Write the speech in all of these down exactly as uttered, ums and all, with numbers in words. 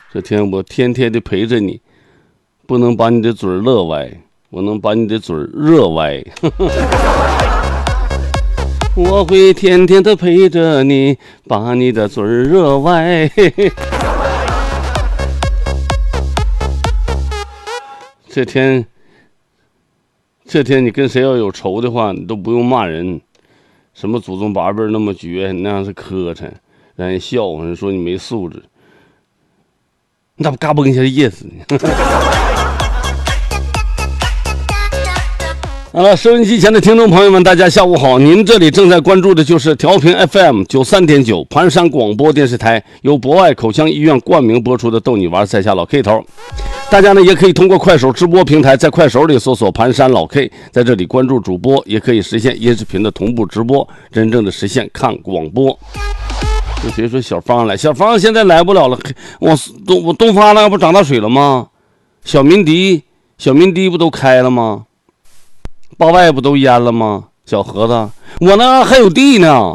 这天我天天的陪着你，不能把你的嘴乐歪，我能把你的嘴热歪。我会天天的陪着你，把你的嘴热歪。这天，这天你跟谁要有仇的话，你都不用骂人，什么祖宗八辈那么绝，那样是磕碜，让人笑话，人说你没素质，那不嘎嘣一下噎死你。好了，收音机前的听众朋友们，大家下午好！您这里正在关注的就是调频 F M 九三点九盘山广播电视台，由博爱口腔医院冠名播出的逗你玩在下老 K 头。大家呢也可以通过快手直播平台，在快手里搜索盘山老 K， 在这里关注主播，也可以实现音视频的同步直播，真正的实现看广播。有谁说小芳来？小芳现在来不了了，我东我东发那不涨大水了吗？小民迪小民迪不都开了吗？坝外不都淹了吗？小盒子，我那还有地呢，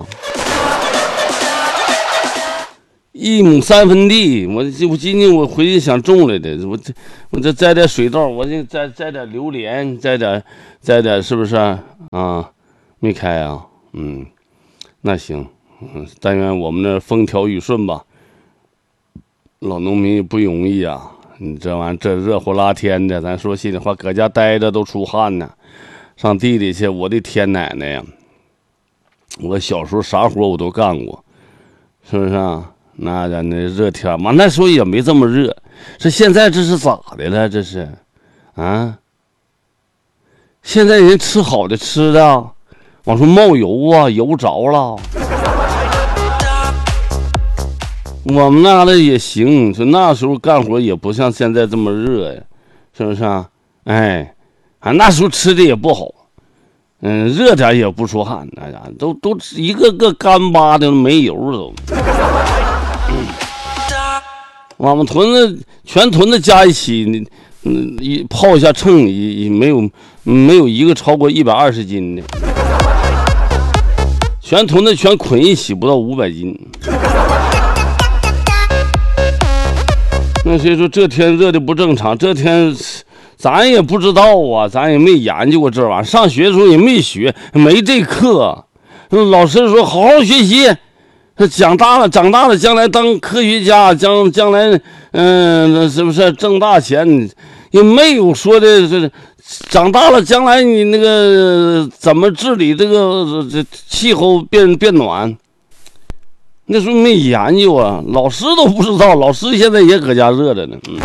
一亩三分地，我我今天我回去想种来的，我这我这栽点水稻，我这栽栽点榴莲，栽点栽点是不是啊？没开啊，嗯，那行，嗯，但愿我们那风调雨顺吧。老农民也不容易啊，你这玩意这热乎拉天的，咱说心里话，搁家待着都出汗呢。上地里去，我的天奶奶呀！我小时候啥活我都干过，是不是啊？那咱那热天嘛，那时候也没这么热。这现在这是咋的了？这是啊？现在人吃好的吃的，往出冒油啊，油着了。我们那的也行，就那时候干活也不像现在这么热呀，是不是啊？哎。啊，那时候吃的也不好，嗯，热点也不出汗，哎呀，都都一个个干巴的没油都。嗯、我们屯子全屯子加一起，嗯，一泡一下秤，也没有没有一个超过一百二十斤的，全屯子全捆一起不到五百斤。那所以说这天热的不正常，这天。咱也不知道啊，咱也没研究过这玩意儿，上学的时候也没学，没这课。老师说好好学习，长大了长大了将来当科学家，将将来嗯、呃、是不是挣大钱？也没有说的这长大了将来你那个怎么治理这个这气候变变暖。那时候没研究啊，老师都不知道，老师现在也搁家热着呢，嗯。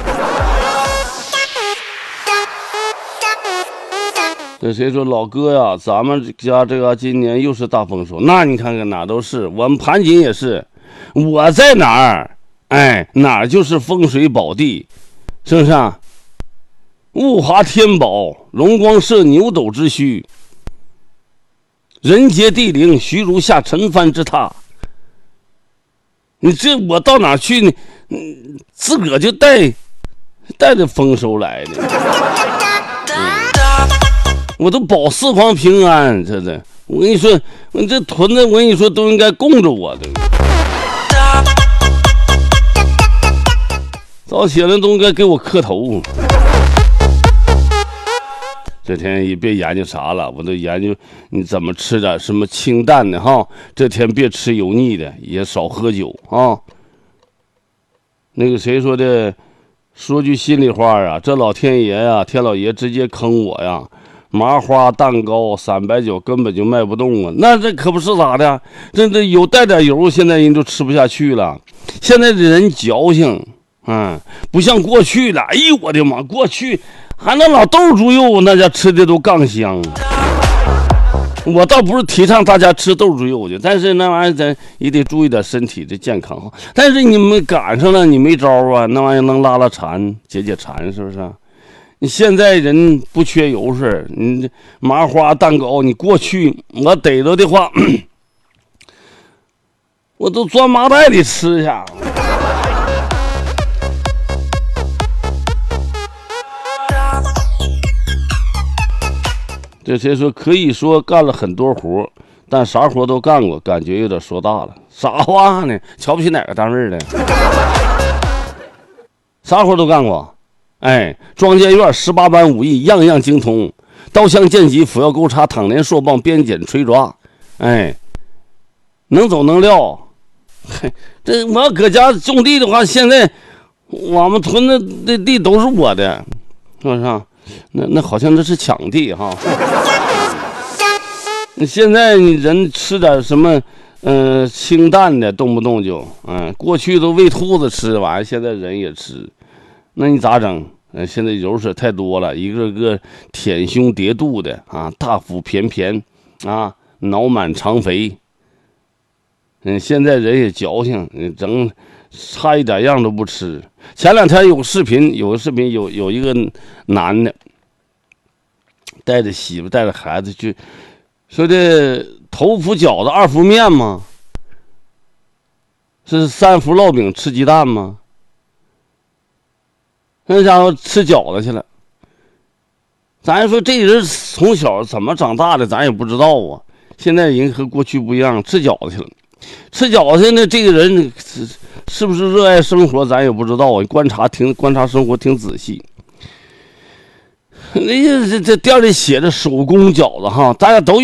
这谁说老哥呀？咱们家这个今年又是大丰收，那你看看哪都是，我们盘锦也是，我在哪儿，哎，哪儿就是风水宝地，是不是啊？物华天宝，龙光射牛斗之墟，人杰地灵，徐如下陈蕃之榻。你这我到哪去呢？自个儿就带带着丰收来的。我都保四方平安，这这，我跟你说，我这屯子，我跟你说都应该供着我的。早起来都应该给我磕头。这天也别研究啥了，我都研究你怎么吃点什么清淡的哈。这天别吃油腻的，也少喝酒啊。那个谁说的？说句心里话啊，这老天爷呀、啊，天老爷直接坑我呀！麻花蛋糕三百九根本就卖不动啊，那这可不是咋的，这这有带点油，现在人都吃不下去了。现在的人矫情，嗯，不像过去了。哎呦我的妈，过去还那老豆猪肉，那家吃的都杠香。我倒不是提倡大家吃豆猪肉去，但是那玩意儿咱也得注意点身体的健康。但是你们赶上了，你没招啊，那玩意儿能拉拉馋，解解馋，是不是？你现在人不缺油水，你麻花蛋糕，你过去我逮着的话，我都钻麻袋里吃去。这谁说可以说干了很多活，但啥活都干过，感觉有点说大了。啥话呢？瞧不起哪个单位的？ 啥活都干过。哎，庄稼院十八般武艺样样精通，刀枪剑戟斧钺钩叉躺连槊棒鞭锏锤抓，哎，能走能撂。嘿，这我要搁家种地的话，现在我们屯的那地都是我的，是不是啊？那那好像那是抢地哈。现在你人吃点什么，嗯、呃，清淡的，动不动就，嗯，过去都喂兔子吃玩意儿，现在人也吃，那你咋整？嗯、呃，现在油水太多了，一个个舔胸叠肚的啊，大腹便便啊，脑满肠肥。嗯，现在人也矫情，嗯，整差一点样都不吃。前两天有个视频，有个视频有有一个男的带着媳妇带着孩子去。说的头伏饺子二伏面吗？是三伏烙饼吃鸡蛋吗？那家伙吃饺子去了。咱说这人从小怎么长大的，咱也不知道啊。现在人和过去不一样，吃饺子去了。吃饺子呢，这个人是是不是热爱生活，咱也不知道啊。观察挺观察生活挺仔细。那这这店里写着手工饺子哈，大家都